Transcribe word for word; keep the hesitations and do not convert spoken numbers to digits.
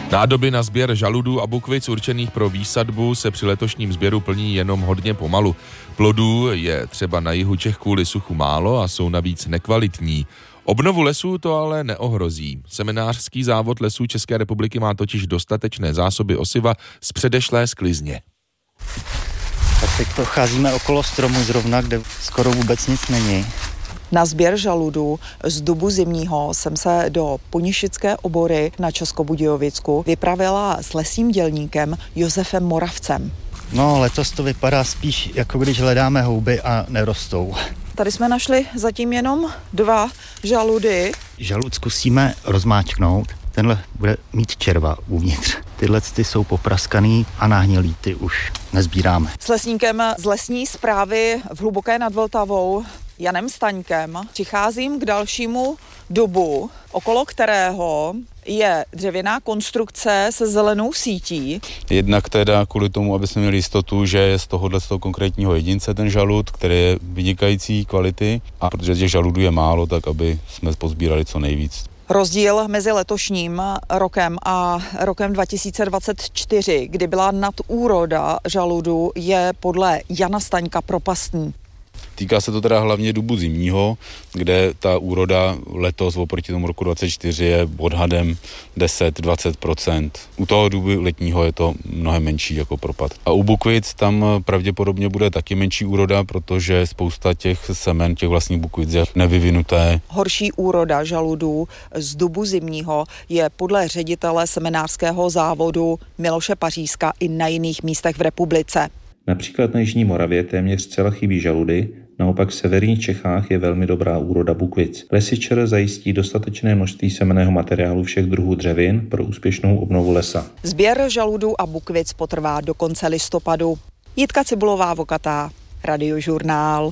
Nádoby na sběr žaludů a bukvic určených pro výsadbu se při letošním sběru plní jenom hodně pomalu. Plodů je třeba na jihu Čech kvůli suchu málo a jsou navíc nekvalitní. Obnovu lesů to ale neohrozí. Seminářský závod lesů České republiky má totiž dostatečné zásoby osiva z předešlé sklizně. Tak teď procházíme okolo stromu zrovna, kde skoro vůbec nic není. Na sběr žaludů z dubu zimního jsem se do Ponišické obory na Českobudějovicku vypravila s lesním dělníkem Josefem Moravcem. No, letos to vypadá spíš, jako když hledáme houby a nerostou. Tady jsme našli zatím jenom dva žaludy. Žalud zkusíme rozmáčknout. Tenhle bude mít červa uvnitř. Tyhle ty jsou popraskaný a nahnilý, ty už nezbíráme. S lesníkem z lesní správy v Hluboké nad Vltavou Janem Staňkem přicházím k dalšímu dubu, okolo kterého je dřevěná konstrukce se zelenou sítí. Jednak teda kvůli tomu, aby jsme měli jistotu, že je z tohohle z toho konkrétního jedince ten žalud, který je vynikající kvality, a protože těch žaludů je málo, tak aby jsme pozbírali co nejvíc. Rozdíl mezi letošním rokem a rokem dva tisíce dvacet čtyři, kdy byla nadúroda žaludu, je podle Jana Staňka propastní. Týká se to teda hlavně dubu zimního, kde ta úroda letos oproti tomu roku dvacet čtyři je odhadem deset až dvacet procent. U toho dubu letního je to mnohem menší jako propad. A u bukvic tam pravděpodobně bude taky menší úroda, protože spousta těch semen, těch vlastních bukvic je nevyvinuté. Horší úroda žaludů z dubu zimního je podle ředitele seminářského závodu Miloše Pařízka i na jiných místech v republice. Například na Jižní Moravě téměř zcela chybí žaludy, naopak v severních Čechách je velmi dobrá úroda bukvic. Lesy ČR zajistí dostatečné množství semenného materiálu všech druhů dřevin pro úspěšnou obnovu lesa. Sběr žaludů a bukvic potrvá do konce listopadu. Jitka Cibulová Vokatá, Radiožurnál.